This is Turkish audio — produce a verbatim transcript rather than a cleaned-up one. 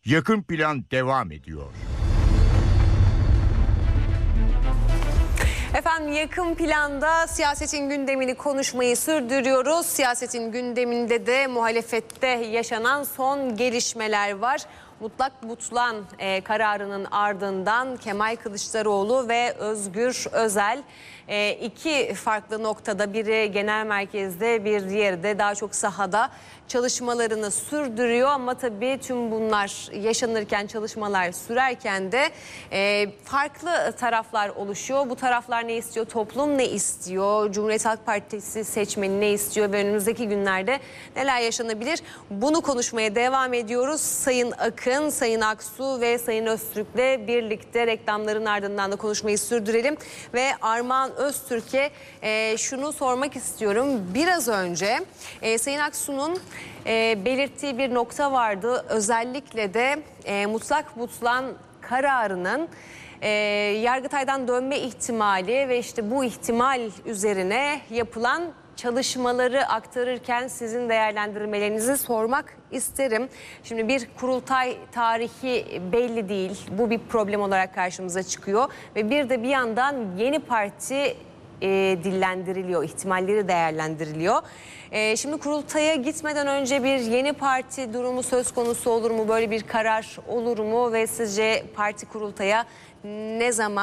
Yakın Plan devam ediyor. Efendim, Yakın Plan'da siyasetin gündemini konuşmayı sürdürüyoruz. Siyasetin gündeminde de muhalefette yaşanan son gelişmeler var. Mutlak Butlan e, kararının ardından Kemal Kılıçdaroğlu ve Özgür Özel e, iki farklı noktada, biri genel merkezde, bir diğeri de daha çok sahada çalışmalarını sürdürüyor. Ama tabii tüm bunlar yaşanırken, çalışmalar sürerken de e, farklı taraflar oluşuyor. Bu taraflar ne istiyor? Toplum ne istiyor? Cumhuriyet Halk Partisi seçmeni ne istiyor? Ve önümüzdeki günlerde neler yaşanabilir? Bunu konuşmaya devam ediyoruz. Sayın Akın, Sayın Aksu ve Sayın Öztürk'le birlikte reklamların ardından da konuşmayı sürdürelim. Ve Armağan Öztürk'e e, şunu sormak istiyorum. Biraz önce e, Sayın Aksu'nun e, belirttiği bir nokta vardı. Özellikle de e, Mutlak Butlan kararının e, Yargıtay'dan dönme ihtimali ve işte bu ihtimal üzerine yapılan çalışmaları aktarırken sizin değerlendirmelerinizi sormak isterim. Şimdi bir kurultay tarihi belli değil. Bu bir problem olarak karşımıza çıkıyor. Ve bir de bir yandan yeni parti e, dillendiriliyor, ihtimalleri değerlendiriliyor. E, şimdi kurultaya gitmeden önce bir yeni parti durumu söz konusu olur mu? Böyle bir karar olur mu? Ve sizce parti kurultaya ne zaman